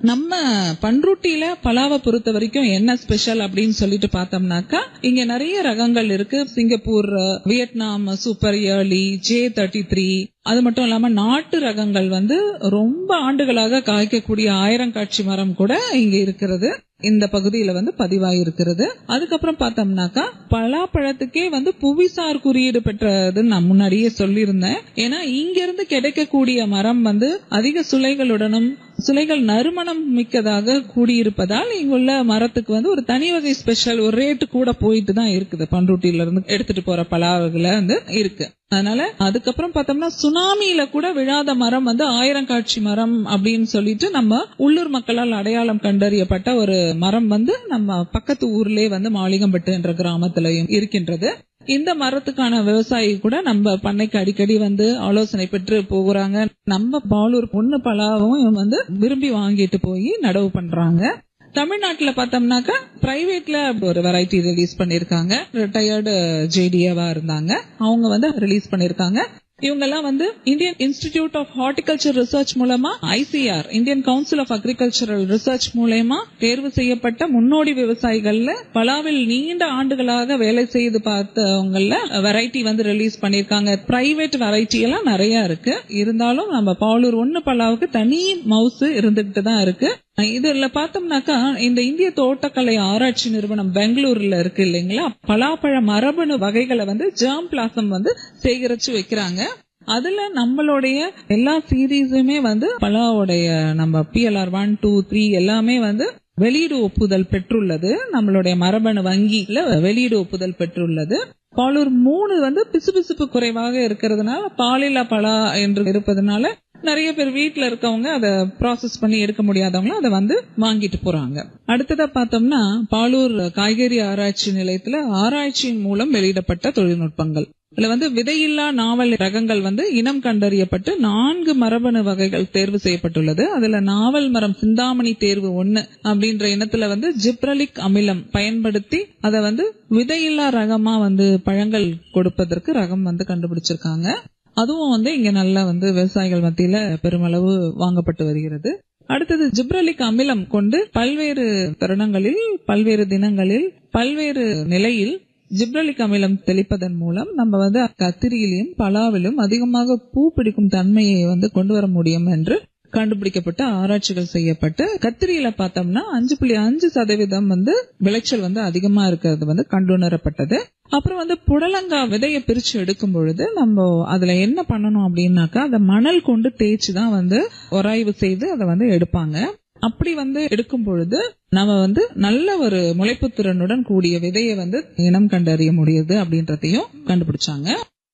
நம்ம பண்ருட்டியில பலாவை பொறுத்த வரைக்கும் என்ன ஸ்பெஷல் அப்படின்னு சொல்லிட்டு பார்த்தோம்னாக்கா, இங்க நிறைய ரகங்கள் இருக்கு. Singapore, Vietnam super early, J33, அது மட்டும் இல்லாம நாட்டு ரகங்கள் ரொம்ப ஆண்டுகளாக காய்க்கக்கூடிய ஆயிரங்காட்சி மரம் கூட இங்க இருக்கிறது. இந்த பகுதியில பதிவாயிருக்கிறது. அதுக்கப்புறம் பார்த்தோம்னாக்கா, பலாப்பழத்துக்கே புவிசார் குறியீடு பெற்றதுன்னு நான் முன்னாடியே சொல்லியிருந்தேன். ஏன்னா இங்க இருந்து கிடைக்கக்கூடிய மரம் அதிக சுளைகளுடனும் சுளைகள் நறுமணம் மிக்கதாக கூடியிருப்பதால் இங்குள்ள மரத்துக்கு ஒரு தனி வகை ஸ்பெஷல், ஒரு ரேட்டு கூட போயிட்டு தான் இருக்குது. பண்ருட்டியில இருந்து எடுத்துட்டு போற பலாவுல இருக்கு. அதனால அதுக்கப்புறம் பார்த்தோம்னா, சுனாமியில கூட விழாத மரம் ஆயிரங்காட்சி மரம் அப்படின்னு சொல்லிட்டு நம்ம உள்ளூர் மக்களால் அடையாளம் கண்டறியப்பட்ட ஒரு மரம் நம்ம பக்கத்து ஊர்லயே மாளிகம்பட்டு என்ற கிராமத்திலையும் இருக்கின்றது. இந்த மரத்துக்கான விவசாயி கூட நம்ம பண்ணைக்கு அடிக்கடி ஆலோசனை பெற்று போகிறாங்க. நம்ம பாலூர் பொண்ணு பலாவும் விரும்பி வாங்கிட்டு போய் நடவு பண்றாங்க. தமிழ்நாட்டுல பார்த்தோம்னாக்கா, பிரைவேட்ல ஒரு வெரைட்டி ரிலீஸ் பண்ணிருக்காங்க. ரிட்டையர்டு ஜேடிஏவா இருந்தாங்க, அவங்க ரிலீஸ் பண்ணிருக்காங்க. இவங்க எல்லாம் Indian institute of horticulture research மூலமா, ICR Indian council of agricultural research மூலமா தேர்வு செய்யப்பட்ட முன்னோடி விவசாயிகள்ல பலாவில் நீண்ட ஆண்டுகளாக வேலை செய்து பார்த்தவங்கள வெரைட்டி ரிலீஸ் பண்ணிருக்காங்க. பிரைவேட் வெரைட்டி எல்லாம் நிறைய இருக்கு. இருந்தாலும் நம்ம பாலூர் ஒண்ணு பலாவுக்கு தனி மவுசு இருந்துகிட்டு தான் இருக்கு. இதுல பார்த்தோம்னாக்கா, இந்த இந்திய தோட்டக்கலை ஆராய்ச்சி நிறுவனம் பெங்களூர்ல இருக்கு இல்லைங்களா, பலாப்பழ மரபணு வகைகளை ஜெர்ம் பிளாசம் சேகரிச்சு வைக்கிறாங்க. அதுல நம்மளுடைய எல்லா சீரீஸுமே பலாவுடைய நம்ம PLR 1, 2, 3 எல்லாமே வெளியீடு ஒப்புதல் பெற்றுள்ளது. நம்மளுடைய மரபணு வங்கியில வெளியீடு ஒப்புதல் பெற்றுள்ளது. பாலூர் 3 பிசுபிசுப்பு குறைவாக இருக்கிறதுனால, பாலில்லா பலா என்று இருப்பதனால நிறைய பேர் வீட்டுல இருக்கவங்க அதை ப்ராசஸ் பண்ணி எடுக்க முடியாதவங்களும் அதை வாங்கிட்டு போறாங்க. அடுத்ததா பார்த்தோம்னா, பாலூர் காய்கறி ஆராய்ச்சி நிலையத்துல ஆராய்ச்சியின் மூலம் வெளியிடப்பட்ட தொழில்நுட்பங்கள். இதுல விதையில்லா நாவல் ரகங்கள் இனம் கண்டறியப்பட்டு 4 மரபணு வகைகள் தேர்வு செய்யப்பட்டுள்ளது. அதுல நாவல் மரம் சிந்தாமணி தேர்வு 1 அப்படின்ற இனத்துல ஜிப்ரலிக் அமிலம் பயன்படுத்தி அதை விதையில்லா ரகமா பழங்கள் கொடுப்பதற்கு ரகம் கண்டுபிடிச்சிருக்காங்க. அதுவும் இங்க நல்லா விவசாயிகள் மத்தியில பெருமளவு வாங்கப்பட்டு வருகிறது. அடுத்தது ஜிப்ரலிக் அமிலம் கொண்டு பல்வேறு தருணங்களில், பல்வேறு தினங்களில், பல்வேறு நிலையில் ஜிப்ரலிக் அமிலம் தெளிப்பதன் மூலம் நம்ம கத்திரியிலும் பலாவிலும் அதிகமாக பூ பிடிக்கும் தன்மையை கொண்டு வர முடியும் என்று கண்டுபிடிக்கப்பட்ட ஆராய்ச்சிகள் செய்யப்பட்டு, கத்திரியில பார்த்தோம்னா 5.5% விளைச்சல் அதிகமா இருக்கிறது கண்டுணரப்பட்டது. அப்புறம் புடலங்கா விதைய பிரிச்சு எடுக்கும் பொழுது நம்ம அதுல என்ன பண்ணணும் அப்படின்னாக்கா, அதை மணல் கொண்டு தேய்ச்சிதான் உராய்வு செய்து அதை எடுப்பாங்க. அப்படி எடுக்கும் பொழுது நம்ம நல்ல ஒரு முளைப்பு திறனுடன் கூடிய விதையை இனம் கண்டறிய முடியுது அப்படின்றதையும் கண்டுபிடிச்சாங்க.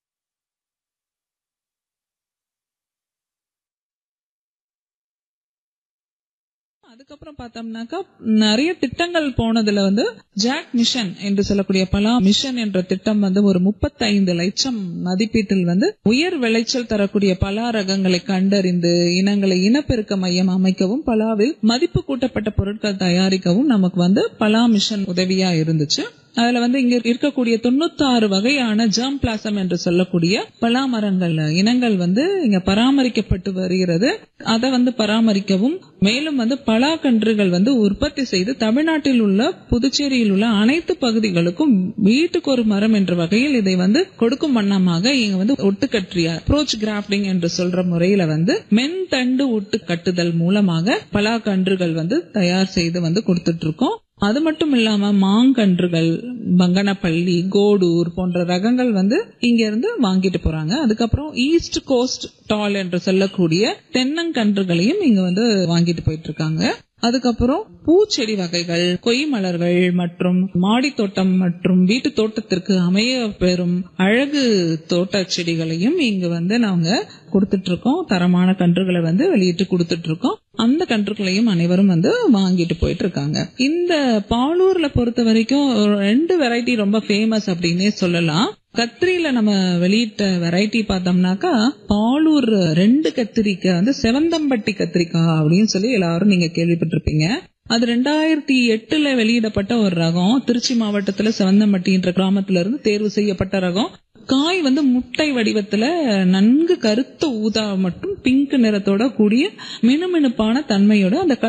அதுக்கப்புறம் பார்த்தோம்னாக்கா, நிறைய திட்டங்கள் போனதுல ஜாக் மிஷன் என்று சொல்லக்கூடிய பலா மிஷன் என்ற திட்டம் ஒரு 35 லட்சம் மதிப்பீட்டில் உயர் விளைச்சல் தரக்கூடிய பலா ரகங்களை கண்டறிந்து இனங்களை இனப்பெருக்க மையம் அமைக்கவும், பலாவில் மதிப்பு கூட்டப்பட்ட பொருட்கள் தயாரிக்கவும் நமக்கு பலா மிஷன் உதவியா இருந்துச்சு. அதுல இங்க இருக்கக்கூடிய 96 வகையான ஜெர்ம் பிளாசம் என்று சொல்லக்கூடிய பலா மரங்கள் இனங்கள் இங்க பராமரிக்கப்பட்டு வருகிறது. அதை பராமரிக்கவும், மேலும் பலா கன்றுகள் உற்பத்தி செய்து தமிழ்நாட்டில் உள்ள, புதுச்சேரியில் உள்ள அனைத்து பகுதிகளுக்கும் வீட்டுக்கு ஒரு மரம் என்ற வகையில் இதை கொடுக்கும் வண்ணமாக இங்க ஒட்டுக்கற்றிய அப்ரோச் கிராஃப்டிங் என்று சொல்ற முறையில மென் தண்டு ஒட்டு கட்டுதல் மூலமாக பலா கன்றுகள் தயார் செய்து கொடுத்துட்டு இருக்கோம். அது மட்டும் இல்லாம மாங்கன்றுகள், பங்கனப்பள்ளி, கோடூர் போன்ற ரகங்கள் இங்க இருந்து வாங்கிட்டு போறாங்க. அதுக்கப்புறம் ஈஸ்ட் கோஸ்ட் டால் என்று சொல்லக்கூடிய தென்னங்கன்றுகளையும் இங்க வாங்கிட்டு போயிட்டு இருக்காங்க. அதுக்கப்புறம் பூச்செடி வகைகள், கொய் மலர்கள் மற்றும் மாடி தோட்டம் மற்றும் வீட்டு தோட்டத்திற்கு அமைய பெறும் அழகு தோட்ட செடிகளையும் இங்க நாங்க கொடுத்துட்டு இருக்கோம். தரமான கன்றுகளை வெளியிட்டு கொடுத்துட்டு இருக்கோம். அந்த கன்றுகளையும் அனைவரும் வாங்கிட்டு போயிட்டு இருக்காங்க. இந்த பாலூர்ல பொறுத்த வரைக்கும் 2 வெரைட்டி ரொம்ப ஃபேமஸ் அப்படின்னே சொல்லலாம். கத்திரியில நம்ம வெளியிட்ட வெரைட்டி பார்த்தோம்னாக்கா, பாலூர் 2 கத்திரிக்காய் செவந்தம்பட்டி கத்திரிக்காய் அப்படின்னு சொல்லி எல்லாரும் நீங்க கேள்விப்பட்டிருப்பீங்க. அது 2008 வெளியிடப்பட்ட ஒரு ரகம். திருச்சி மாவட்டத்துல செவந்தம்பட்டின்ற கிராமத்துல இருந்து தேர்வு செய்யப்பட்ட ரகம். காய் முட்டை வடிவத்துல நன்கு கருத்த ஊதா மற்றும் பிங்க் நிறத்தோட கூடிய மினுமினுப்பான தன்மையோட அந்த